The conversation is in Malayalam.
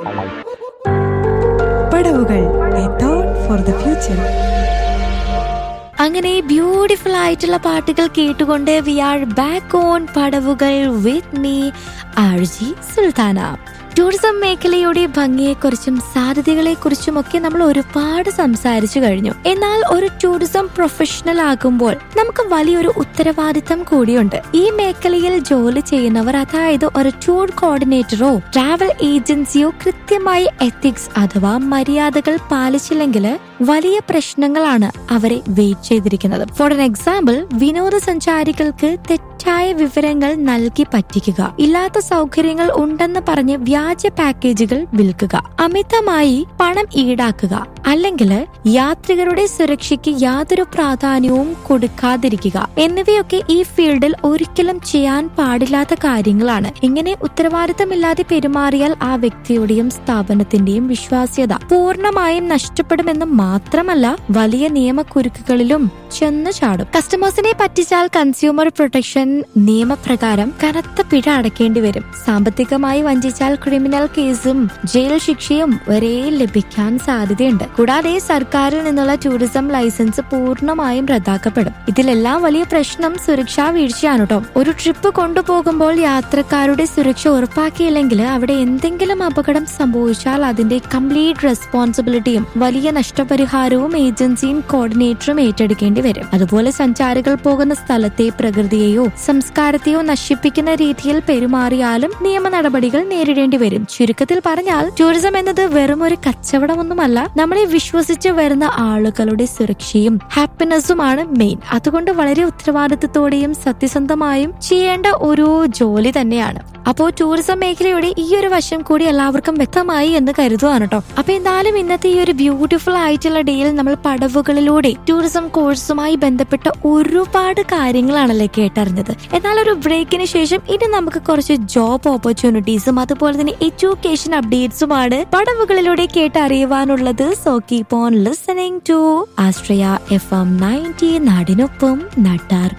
പടവുകൾ, a thought for the future. അങ്ങനെ ബ്യൂട്ടിഫുൾ ആയിട്ടുള്ള പാട്ടുകൾ കേട്ടുകൊണ്ട് വി ആർ ബാക്ക് ഓൺ പടവുകൾ with me RJ Sultana. Tourism മേഖലയുടെ ഭംഗിയെക്കുറിച്ചും സാധ്യതകളെക്കുറിച്ചും ഒക്കെ നമ്മൾ ഒരുപാട് സംസാരിച്ചു കഴിഞ്ഞു. എന്നാൽ ഒരു ടൂറിസം പ്രൊഫഷണൽ ആകുമ്പോൾ നമുക്ക് വലിയൊരു ഉത്തരവാദിത്തം കൂടിയുണ്ട്. ഈ മേഖലയിൽ ജോലി ചെയ്യുന്നവർ, അതായത് ഒരു ടൂർ കോർഡിനേറ്ററോ ട്രാവൽ ഏജൻസിയോ കൃത്യമായി എത്തിക്സ് അഥവാ മര്യാദകൾ പാലിച്ചില്ലെങ്കിൽ വലിയ പ്രശ്നങ്ങളാണ് അവരെ വെയിറ്റ് ചെയ്തിരിക്കുന്നത്. ഫോർ എൻ എക്സാമ്പിൾ, വിനോദസഞ്ചാരികൾക്ക് തെറ്റായ വിവരങ്ങൾ നൽകി പറ്റിക്കുക, ഇല്ലാത്ത സൗകര്യങ്ങൾ ഉണ്ടെന്ന് പറഞ്ഞ് വ്യാജ പാക്കേജുകൾ വിൽക്കുക, അമിതമായി പണം ഈടാക്കുക, അല്ലെങ്കിൽ യാത്രികരുടെ സുരക്ഷയ്ക്ക് യാതൊരു പ്രാധാന്യവും കൊടുക്കാതിരിക്കുക എന്നിവയൊക്കെ ഈ ഫീൽഡിൽ ഒരിക്കലും ചെയ്യാൻ പാടില്ലാത്ത കാര്യങ്ങളാണ്. ഇങ്ങനെ ഉത്തരവാദിത്തമില്ലാതെ പെരുമാറിയാൽ ആ വ്യക്തിയുടെയും സ്ഥാപനത്തിന്റെയും വിശ്വാസ്യത പൂർണ്ണമായും നഷ്ടപ്പെടുമെന്ന് മാത്രമല്ല വലിയ നിയമക്കുരുക്കുകളിലും ചെന്ന് ചാടും. കസ്റ്റമേഴ്സിനെ പറ്റിച്ചാൽ കൺസ്യൂമർ പ്രൊട്ടക്ഷൻ നിയമപ്രകാരം കനത്ത പിഴ അടക്കേണ്ടി വരും. സാമ്പത്തികമായി വഞ്ചിച്ചാൽ ക്രിമിനൽ കേസും ജയിൽ ശിക്ഷയും വരെ ലഭിക്കാൻ സാധ്യതയുണ്ട്. കൂടാതെ സർക്കാരിൽ നിന്നുള്ള ടൂറിസം ലൈസൻസ് പൂർണ്ണമായും റദ്ദാക്കപ്പെടും. ഇതിലെല്ലാം വലിയ പ്രശ്നം സുരക്ഷാ വീഴ്ചയാണ് കേട്ടോ. ഒരു ട്രിപ്പ് കൊണ്ടുപോകുമ്പോൾ യാത്രക്കാരുടെ സുരക്ഷ ഉറപ്പാക്കിയില്ലെങ്കിൽ അവിടെ എന്തെങ്കിലും അപകടം സംഭവിച്ചാൽ അതിന്റെ കംപ്ലീറ്റ് റെസ്പോൺസിബിലിറ്റിയും വലിയ നഷ്ടപരിഹാരവും ഏജൻസിയും കോർഡിനേറ്ററും ഏറ്റെടുക്കേണ്ടി വരും. അതുപോലെ സഞ്ചാരികൾ പോകുന്ന സ്ഥലത്തെ പ്രകൃതിയെയോ സംസ്കാരത്തെയോ നശിപ്പിക്കുന്ന രീതിയിൽ പെരുമാറിയാലും നിയമ നടപടികൾ നേരിടേണ്ടി വരും. ചുരുക്കത്തിൽ പറഞ്ഞാൽ ടൂറിസം എന്നത് വെറും ഒരു കച്ചവടമൊന്നുമല്ല, നമ്മളെ വിശ്വസിച്ച് വരുന്ന ആളുകളുടെ സുരക്ഷയും ഹാപ്പിനെസ്സുമാണ് മെയിൻ. അതുകൊണ്ട് വളരെ ഉത്തരവാദിത്തത്തോടെയും സത്യസന്ധമായും ചെയ്യേണ്ട ഒരു ജോലി തന്നെയാണ്. അപ്പോ ടൂറിസം മേഖലയുടെ ഈ ഒരു വശം കൂടി എല്ലാവർക്കും വ്യക്തമായി എന്ന് കരുതുവാണ് കേട്ടോ. അപ്പൊ എന്തായാലും ഇന്നത്തെ ഈ ഒരു ബ്യൂട്ടിഫുൾ ആയിട്ടുള്ള ഡേയിൽ നമ്മൾ പടവുകളിലൂടെ ടൂറിസം കോഴ്സുമായി ബന്ധപ്പെട്ട ഒരുപാട് കാര്യങ്ങളാണല്ലേ കേട്ടറിഞ്ഞത്. എന്നാൽ ഒരു ബ്രേക്കിന് ശേഷം ഇനി നമുക്ക് കുറച്ച് ജോബ് ഓപ്പർച്യൂണിറ്റീസും അതുപോലെ തന്നെ education അപ്ഡേറ്റ്സുമാണ് പടവുകളിലൂടെ കേട്ടറിയുവാനുള്ളത്. So keep on listening to Ashraya FM 90, നാടിനൊപ്പം നാട്ടാർ